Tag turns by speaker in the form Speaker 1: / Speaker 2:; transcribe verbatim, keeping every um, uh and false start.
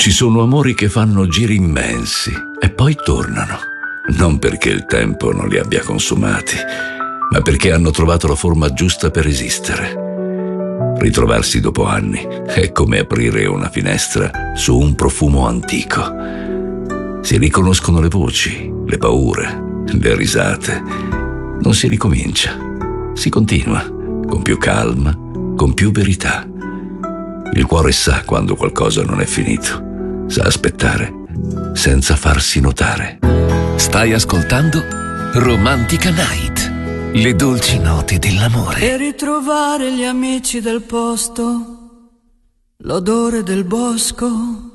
Speaker 1: Ci sono amori che fanno giri immensi e poi tornano, non perché il tempo non li abbia consumati, ma perché hanno trovato la forma giusta per esistere. Ritrovarsi dopo anni è come aprire una finestra su un profumo antico. Si riconoscono le voci, le paure, le risate. Non si ricomincia, si continua, con più calma, con più verità. Il cuore sa quando qualcosa non è finito, sa aspettare, senza farsi notare.
Speaker 2: Stai ascoltando Romantica Night, le dolci note dell'amore.
Speaker 3: E ritrovare gli amici del posto, l'odore del bosco,